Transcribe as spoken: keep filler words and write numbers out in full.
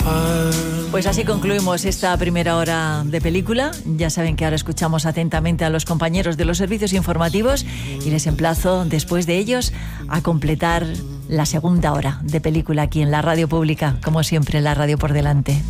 Pues así concluimos esta primera hora de película. Ya saben que ahora escuchamos atentamente a los compañeros de los servicios informativos y les emplazo después de ellos a completar la segunda hora de película aquí en la radio pública, como siempre, la radio por delante.